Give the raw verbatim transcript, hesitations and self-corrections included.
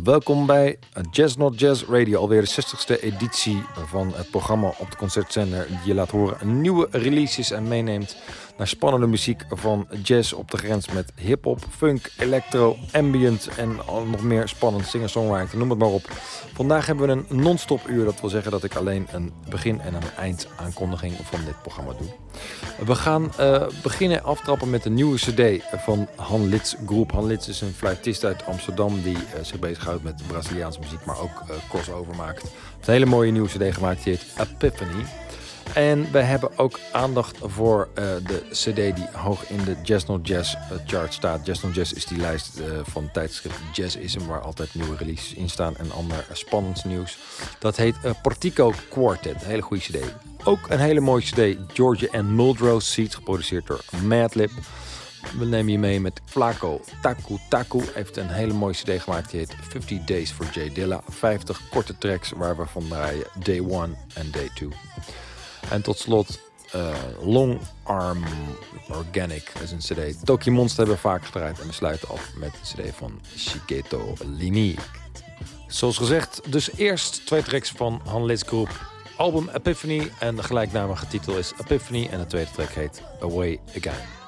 welkom bij Jazz Not Jazz Radio. Alweer de zestigste editie van het programma op de concertzender die je laat horen nieuwe releases en meeneemt naar spannende muziek van jazz op de grens met hip-hop, funk, electro, ambient en nog meer spannend singer-songwriter, noem het maar op. Vandaag hebben we een non-stop uur. Dat wil zeggen dat ik alleen een begin- en een eindaankondiging van dit programma doe. We gaan uh, beginnen aftrappen met een nieuwe cd van Han Litz Groep. Han Litz is een fluitist uit Amsterdam die uh, zich bezighoudt met Braziliaanse muziek, maar ook uh, crossover maakt. Hij heeft een hele mooie nieuwe cd gemaakt, die heet Epiphany. En we hebben ook aandacht voor uh, de cd die hoog in de Jazz Not Jazz uh, chart staat. Jazz Not Jazz is die lijst uh, van tijdschrift Jazzism, waar altijd nieuwe releases in staan en ander uh, spannend nieuws. Dat heet uh, Portico Quartet, een hele goede cd. Ook een hele mooie cd, Georgia and Muldrow Seeds, geproduceerd door Madlib. We nemen je mee met Flaco Taku Taku. Heeft een hele mooie cd gemaakt, die heet fifty Days for J Dilla. vijftig korte tracks waar we van draaien Day one en Day two. En tot slot uh, Long Arm Organic. Dat is een cd. Toki Monster hebben we vaak gedraaid. En we sluiten af met de cd van Shigeto Lini. Zoals gezegd, dus eerst twee tracks van Han Litz Groep. Album Epiphany en de gelijknamige titel is Epiphany. En de tweede track heet Away Again.